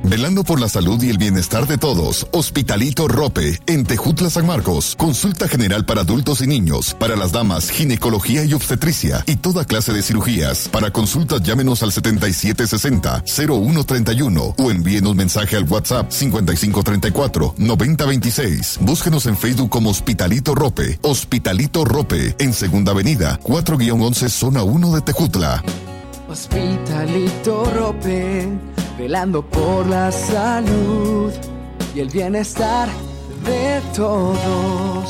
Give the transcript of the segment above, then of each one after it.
Velando por la salud y el bienestar de todos, Hospitalito Rope, en Tejutla, San Marcos. Consulta general para adultos y niños, para las damas, ginecología y obstetricia y toda clase de cirugías. Para consultas llámenos al 7760-0131 o envíenos mensaje al WhatsApp 5534-9026. Búsquenos en Facebook como Hospitalito Rope. Hospitalito Rope, en Segunda Avenida, 4-11, Zona 1 de Tejutla. Hospitalito Rope, velando por la salud y el bienestar de todos.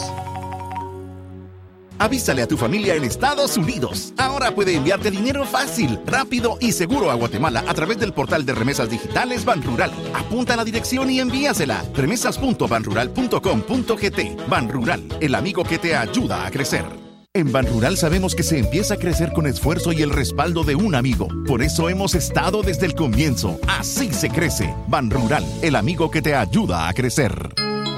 Avísale a tu familia en Estados Unidos. Ahora puede enviarte dinero fácil, rápido y seguro a Guatemala a través del portal de remesas digitales Banrural. Apunta la dirección y envíasela. remesas.banrural.com.gt. Banrural, el amigo que te ayuda a crecer. En Banrural sabemos que se empieza a crecer con esfuerzo y el respaldo de un amigo. Por eso hemos estado desde el comienzo. Así se crece. Banrural, el amigo que te ayuda a crecer.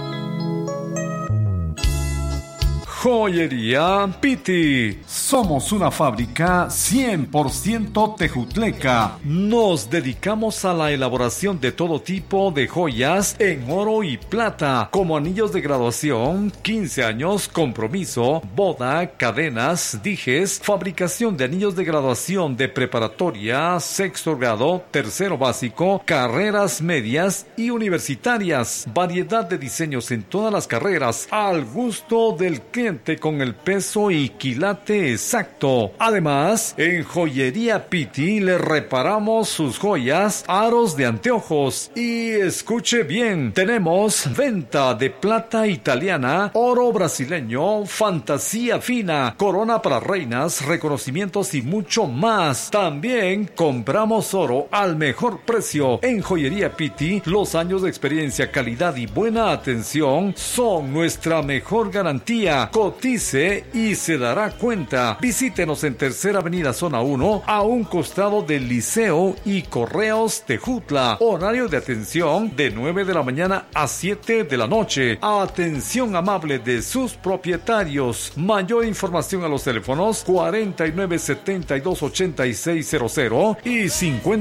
Joyería Piti. Somos una fábrica 100% tejutleca. Nos dedicamos a la elaboración de todo tipo de joyas en oro y plata, como anillos de graduación, 15 años, compromiso, boda, cadenas, dijes, fabricación de anillos de graduación de preparatoria, sexto grado, tercero básico, carreras medias y universitarias. Variedad de diseños en todas las carreras, al gusto del cliente, con el peso y quilate exacto. Además, en Joyería Piti le reparamos sus joyas, aros de anteojos. Y escuche bien, tenemos venta de plata italiana, oro brasileño, fantasía fina, corona para reinas, reconocimientos y mucho más. También compramos oro al mejor precio. En Joyería Piti, los años de experiencia, calidad y buena atención son nuestra mejor garantía. Cotice y se dará cuenta. Visítenos en Tercera Avenida Zona 1, a un costado del Liceo y Correos Tejutla. Horario de atención de 9 de la mañana a 7 de la noche. Atención amable de sus propietarios. Mayor información a los teléfonos 4972-8600 y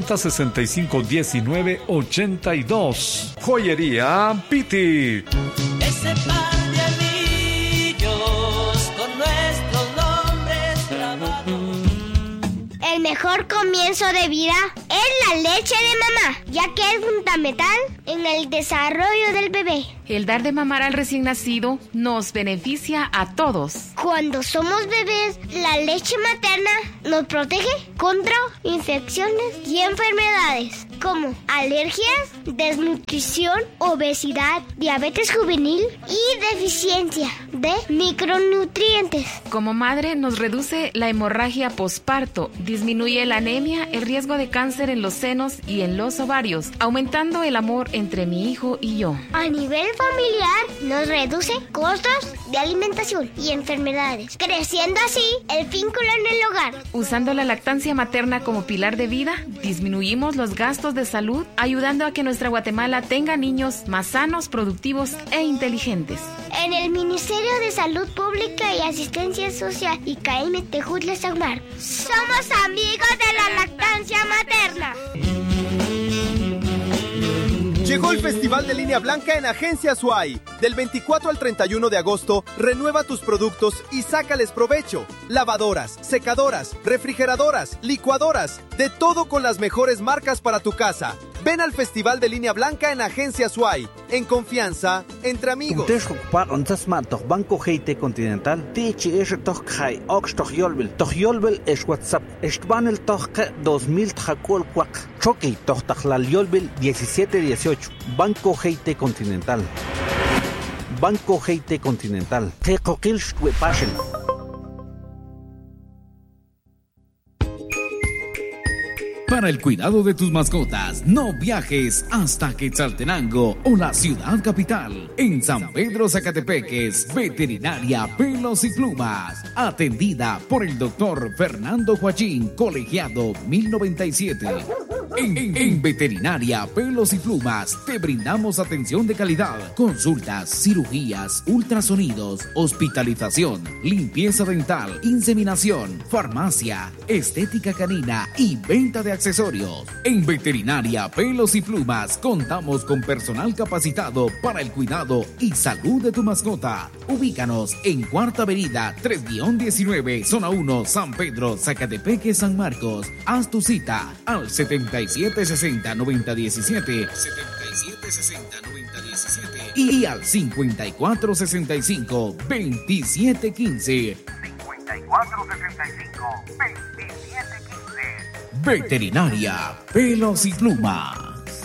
5065-1982. Joyería Piti. Ese par de anillos con nuestros nombres grabados. El mejor comienzo de vida es la leche de mamá, ya que es fundamental en el desarrollo del bebé. El dar de mamar al recién nacido nos beneficia a todos. Cuando somos bebés, la leche materna nos protege contra infecciones y enfermedades como alergias, desnutrición, obesidad, diabetes juvenil y deficiencia de micronutrientes. Como madre nos reduce la hemorragia posparto, disminuye la anemia, el riesgo de cáncer en los senos y en los ovarios, aumentando el amor entre mi hijo y yo. A nivel familiar nos reduce costos de alimentación y enfermedades, creciendo así el vínculo en el hogar. Usando la lactancia materna como pilar de vida, disminuimos los gastos de salud, ayudando a que nuestra Guatemala tenga niños más sanos, productivos e inteligentes. En el Ministerio de Salud Pública y Asistencia Social ICAIM Tejutla San Marcos, somos amigos de la lactancia materna. Llegó el Festival de Línea Blanca en Agencia Suay. Del 24 al 31 de agosto, renueva tus productos y sácales provecho. Lavadoras, secadoras, refrigeradoras, licuadoras, de todo con las mejores marcas para tu casa. Ven al Festival de Línea Blanca en Agencia Suay. En confianza, entre amigos. Banco GT Continental. Tichi es Tokhai, Ox Tohyolbel. Tohyolbel es WhatsApp. Estbanel Tohke 2000 Tjakul Kwak. Choki Tohtajlal Yolbel 1718. Banco GT Continental. Banco GT Continental. Tekokil Shwepashen. Para el cuidado de tus mascotas, no viajes hasta Quetzaltenango o la ciudad capital. En San Pedro Zacatepeques, Veterinaria Pelos y Plumas. Atendida por el doctor Fernando Joachín, colegiado 1097. En Veterinaria Pelos y Plumas te brindamos atención de calidad, consultas, cirugías, ultrasonidos, hospitalización, limpieza dental, inseminación, farmacia, estética canina y venta de accesorios. En Veterinaria Pelos y Plumas contamos con personal capacitado para el cuidado y salud de tu mascota. Ubícanos en Cuarta Avenida 3-19, Zona 1, San Pedro, Zacatepeque, San Marcos. Haz tu cita al 7760-9017 7760-9017 y al 5465-2715. 5465-2715. Veterinaria Pelos y Plumas.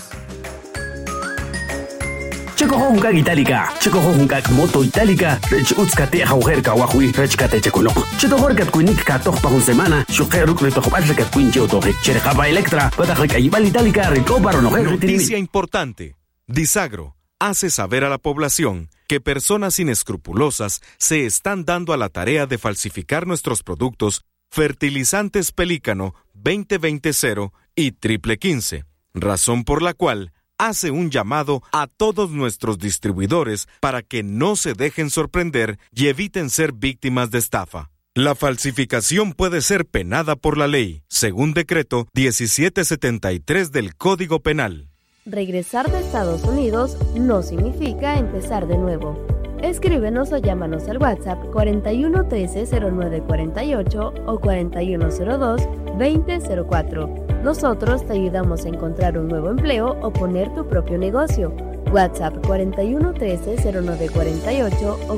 Checojonca itálica, checojonca moto itálica, rech utskate jaujerka wahui rechkate checonok. Chetojorkat kuinik katok pa un semana, shujeruk retojobalrekat kuinche otoje, cherjaba electra, patajrek ayibal itálica, recobaronojer. Noticia importante. Disagro hace saber a la población que personas inescrupulosas se están dando a la tarea de falsificar nuestros productos fertilizantes Pelícano 2020 y triple 15, razón por la cual hace un llamado a todos nuestros distribuidores para que no se dejen sorprender y eviten ser víctimas de estafa. La falsificación puede ser penada por la ley, según decreto 1773 del Código Penal. Regresar de Estados Unidos no significa empezar de nuevo. Escríbenos o llámanos al WhatsApp 4113-0948 o 4102-2004. Nosotros te ayudamos a encontrar un nuevo empleo o poner tu propio negocio. WhatsApp 4113-0948 o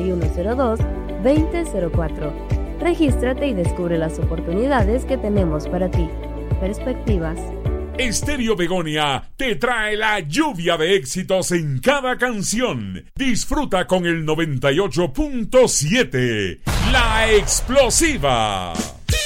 4102-2004. Regístrate y descubre las oportunidades que tenemos para ti. Perspectivas. Estéreo Begonia te trae la lluvia de éxitos en cada canción. Disfruta con el 98.7, La Explosiva.